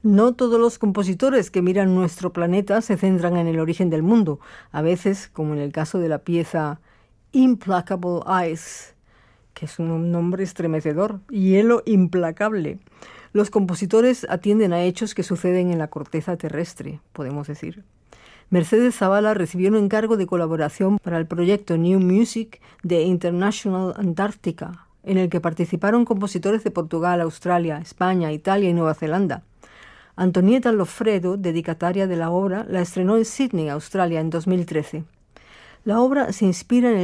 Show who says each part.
Speaker 1: No todos los compositores que miran nuestro planeta se centran en el origen del mundo. A veces, como en el caso de la pieza Implacable Ice, que es un nombre estremecedor, hielo implacable. Los compositores atienden a hechos que suceden en la corteza terrestre, podemos decir. Mercedes Zavala recibió un encargo de colaboración para el proyecto New Music de International Antarctica, en el que participaron compositores de Portugal, Australia, España, Italia y Nueva Zelanda. Antonieta Lofredo, dedicataria de la obra, la estrenó en Sydney, Australia, en 2013. La obra se inspira en el